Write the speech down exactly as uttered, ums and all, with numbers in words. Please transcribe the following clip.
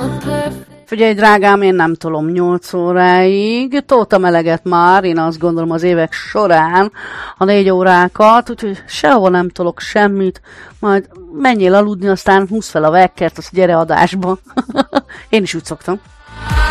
Figyelj, drágám, én nem tolom nyolc óráig. Toltam eleget már, én azt gondolom az évek során a négy órákat, úgyhogy sehova nem tolok semmit. Majd menjél aludni, aztán húzd fel a vekkert, azt gyere adásba. Én is úgy szoktam.